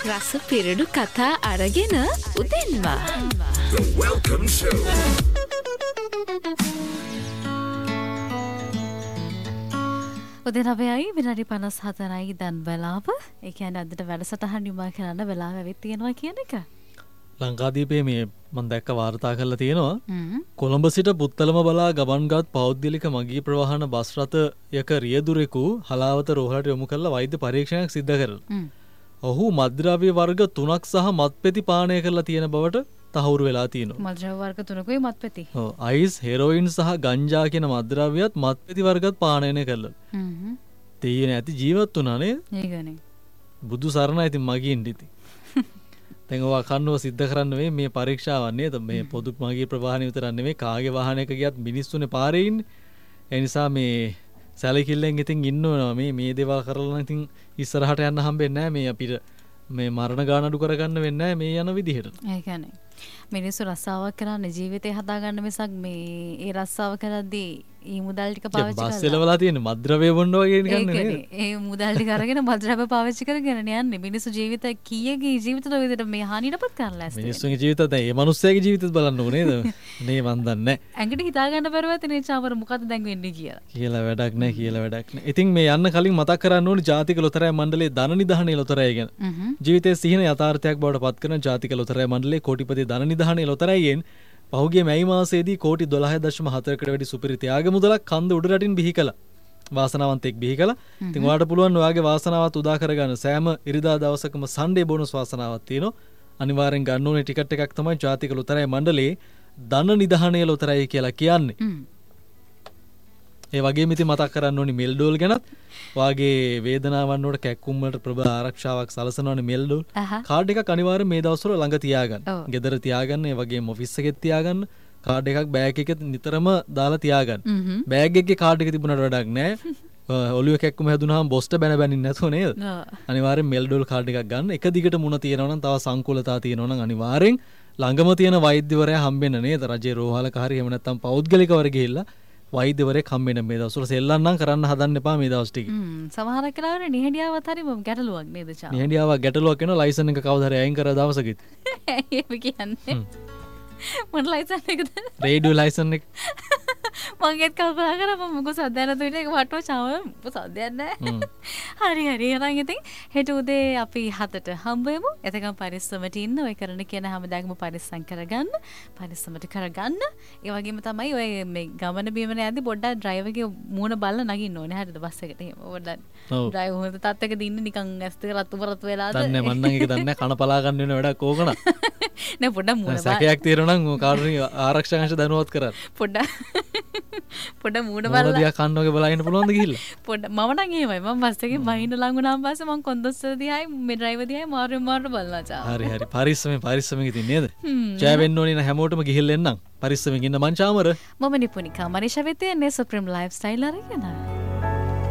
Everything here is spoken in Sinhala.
රස පිරඩු කතා අරගෙන උදෙන්වා. The Welcome Show. උදේ 9යි විනාඩි 54යි දැන් වෙලාව. ඒ කියන්නේ අදට වැඩසටහන නිමා කරන්න වෙලාව ඇවිත් තියෙනවා කියන එක. ලංකාදීපේ මේ මම දැක්ක වාර්තා කරලා තියෙනවා. කොළඹ සිට පුත්තලම බලා ගමන්ගත් පෞද්ගලික මගී ප්‍රවාහන බස් රථයක රියදුරෙකු හලාවත රෝහලට යොමු කරලා වෛද්‍ය පරීක්ෂණයක් සිදු කරලා. ඔහු මත්ද්‍රව්‍ය වර්ග 3ක් සහ මත්පෙති පානය කරලා තියෙන බවට තහවුරු වෙලා තියෙනවා. මත්ද්‍රව්‍ය වර්ග 3කුයි මත්පෙති. ඔව් අයිස්, හෙරොයින් සහ ගංජා කියන මත්ද්‍රව්‍යත් මත්පෙති වර්ගත් පානය කළා. තේිය නැති ජීවත් වුණා නේද? ඒකනේ. බුදු සරණයි ඉතින් මගින් ඉතින්. දැන් ඔවා කන්නව සිද්ධ කරන්න මේ පරීක්ෂාවක් නේද? මේ පොදු මගී ප්‍රවාහන විතරක් නෙමෙයි කාගේ වාහනයක ගියත් මිනිස්සුනේ පාරේ ඉන්නේ. ඒ නිසා මේ සැලකිල්ලෙන් ඉතින් ඉන්නවා මේ දේවල් කරලා ඉතින් ඉස්සරහට යන්න හම්බෙන්නේ නැහැ මේ අපිට මේ මරණ ගාන අඩු කරගන්න වෙන්නේ නැහැ මේ යන විදිහට. ඒ කියන්නේ මිනිස්සු රස්සාවක් කරන්නේ ජීවිතේ හදාගන්න මිසක් මේ ඒ රස්සාව කරද්දී ඊ මුදල් ටික පාවිච්චි කරලා බස් එලවලා තියෙන මද්ද්‍රව්‍ය බොන්න වගේ නිකන් නේද? ඒ මුදල් ටික අරගෙන මද්ද්‍රව්‍ය පාවිච්චි කරගෙන යන්නේ මිනිස්සු ජීවිත කීයගේ ජීවිතවල විදිහට මේ හානියටපත් කරලා ඇස්තේ. මිනිස්සුගේ ජීවිතය දැන් මේ මිනිස්සයාගේ ජීවිතෙත් බලන්නකො නේද? නේ මන් දන්නේ. ඇඟට හිතා ගන්න බැරුව ඇතනේ චාමර මොකද්ද දැන් වෙන්නේ කියලා. කියලා වැඩක් නැහැ. ඉතින් මේ යන්න කලින් මතක් කරන්න ඕනේ ජාතික ලොතරැයි මණ්ඩලයේ ධන නිධානයේ ලොතරැයි ගැන. ජීවිතයේ සිහින යථාර්ථයක් බවට පත් කරන ජාතික ලොතරැයි මණ්ඩලයේ කෝටිපති ධන නිධානයේ ලොතරැයියෙන් පහුගිය මැයි මාසයේදී කෝටි 12.4කට වැඩි සුපිරි ත්‍යාග මුදලක් කන්ද උඩ රටින් බිහි කළා. වාසනාවන්තෙක් බිහි කළා. ඉතින් ඔයාලට පුළුවන් ඔයාගේ වාසනාවත් උදා කරගන්න සෑම ඉරිදා දවසකම සන්ඩේ බෝනස් වාසනාවක් තියෙනවා. අනිවාර්යෙන් ගන්න ඕනේ ටිකට් එකක් තමයි ජාතික ලොතරැයි මණ්ඩලයේ ධන නිධානයේ ලොතරැයි කියලා කියන්නේ. ඒ වගේම ඉතින් මතක් කරන්න ඕනි මෙල්ඩෝල් ගැනත්. වාගේ වේදනාවන් වලට කැක්කුම් වලට ප්‍රබල ආරක්ෂාවක් සලසනවනේ මෙල්ඩෝල්. කාඩ් එකක් අනිවාර්යෙන් මේ දවස්වල ළඟ තියාගන්න. ගෙදර තියාගන්න, ඒ වගේම ඔෆිස් එකෙත් තියාගන්න. කාඩ් එකක් බෑග් එකේ නිතරම දාලා තියාගන්න. බෑග් එකේ කාඩ් එක තිබුණාට වැඩක් නැහැ. ඔලිය කැක්කුම හැදුනහම බොස්ට බැන බැනින්න නැතුව නේද? අනිවාර්යෙන් මෙල්ඩෝල් කාඩ් එකක් ගන්න. එක දිගට මුණ තියෙනවා නම් තව සංකූලතා තියෙනවා නම් අනිවාර්යෙන් ළඟම තියෙන වෛද්‍යවරයා හම්බෙන්න නේද? රජේ රෝහලක හරි එහෙම නැත්නම් පෞද්ගලිකවර ගිහිල්ලා වෛද්‍යවරයෙක් හම්බෙන්න මේ දවස්වල සෙල්ලම් නම් කරන්න හදන්න එපා මේ දවස් ටික. සමහර කලාවර නිහඬියාවත් හරි ගැටලුවක් නේද චා? නිහඬියාවක් ගැටලුවක් වෙනවා ලයිසන් එක කවදා හරි අයින් කරලා දවසකදී. ඒක කියන්නේ. මොන ලයිසන් එකද? රේඩියෝ ලයිසන් එක. මම ඒත් කල්පනා කරා මම මොකද සද්දයක් නැතුව ඉන්නේ ඒක වට්ටෝ චාම සද්දයක් නැහැ. හරි එහෙනම් ඉතින් හෙට උදේ අපි 7ට හම්බ වෙමු. එතකම් පරිස්සමට ඉන්න ඔය කරන කියන හැමදාම පරිස්සම් කරගන්න. පරිස්සමට කරගන්න. ඒ වගේම තමයි ඔය මේ ගමන බිමන යද්දි පොඩ්ඩක් ඩ්‍රයිවර්ගේ මූණ බලලා නගින්න ඕනේ. හරිද බස් එකට එහෙම. පොඩ්ඩක් ඩ්‍රයිවර් හොඳ තත්ත්වයක ඉන්න නිකන් ඇස් දෙක රතු පරතු වෙලාද? දන්නේ මන් නම් ඒක දන්නේ නැහැ. කන පලා ගන්න වෙන වැඩක් ඕක නා. නෑ පොඩ්ඩක් මූණ බලන්න. සැකයක් තියෙනවා නම් කාටරි ආරක්ෂක අංශ දැනුවත් කරන්න. පොඩ්ඩ මූණ බලලා දිහා කන්න වගේ බලන්න පුළුවන්ද ගිහිල්ලා? පොඩ්ඩ මම නම් එහෙමයි. මම බස් එකේ බහින්න ලඟ වුණාම පස්සේ මම කොන්දොස්තර දිහායි මේ ඩ්‍රයිවර් දිහායි මාරු බලනවා චා. හරි පරිස්සමෙන් ඉතින් නේද? ජය වෙන්න ඕනේ න හැමෝටම ගිහිල්ලා එන්නම්. පරිස්සමෙන් ඉන්න මං චාමර. මම නිපුණිකා මනිෂා වෙතේ නේ සුප්‍රීම් ලයිෆ් ස්ටයිල් අරගෙන.